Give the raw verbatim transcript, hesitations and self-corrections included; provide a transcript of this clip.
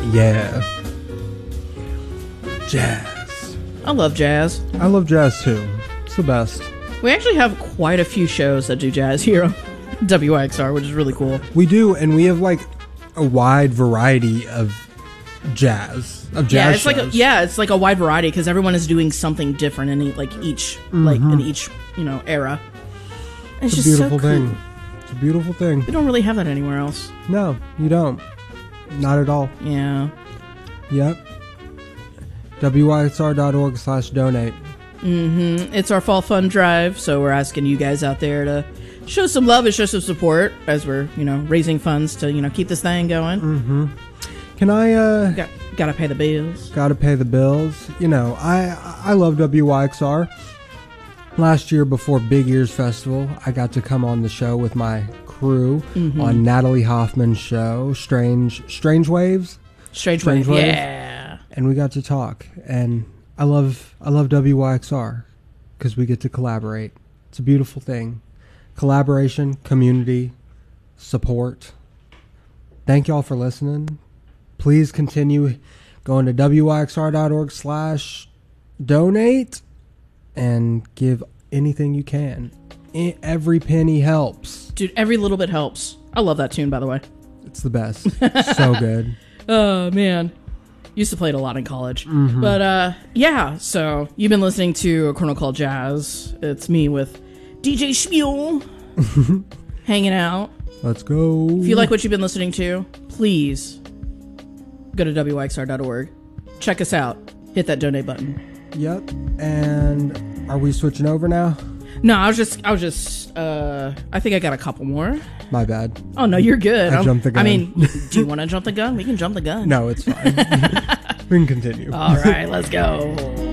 Yeah. Jazz. I love jazz. I love jazz too. It's the best. We actually have quite a few shows that do jazz here on W I X R, which is really cool. We do, and we have like a wide variety of jazz. Of jazz yeah, it's shows. like a, yeah, it's like a wide variety because everyone is doing something different in e- like each Mm-hmm. like in each you know era. And It's, it's a just beautiful so cool. thing. It's a beautiful thing. We don't really have that anywhere else. No, you don't. Not at all. Yeah. Yep. W I X R dot org slash donate. Mm-hmm. It's our fall fund drive, so we're asking you guys out there to show some love and show some support as we're, you know, raising funds to, you know, keep this thing going. Mm-hmm. Can I, uh... Got, gotta pay the bills. Gotta pay the bills. You know, I I love W Y X R. Last year before Big Ears Festival, I got to come on the show with my crew Mm-hmm. on Natalie Hoffman's show, Strange Strange Waves. Strange, Strange Wave. Wave. Yeah. And we got to talk. And I love I love W Y X R because we get to collaborate. It's a beautiful thing. Collaboration, community, support. Thank y'all for listening. Please continue going to W I X R dot org slash donate and give anything you can. E- Every penny helps. Dude, every little bit helps. I love that tune, by the way. It's the best. So good. Oh, man. Used to play it a lot in college. Mm-hmm. But, uh, yeah, so you've been listening to A Corner Called Jazz. It's me with D J Shmuel hanging out. Let's go. If you like what you've been listening to, please go to W I X R dot org. Check us out. Hit that donate button. Yep. And are we switching over now? No, I was just, I was just, uh, I think I got a couple more. My bad. Oh, no, you're good. I I'm- jumped the gun. I mean, do you want to jump the gun? We can jump the gun. No, it's fine. We can continue. All right, let's go.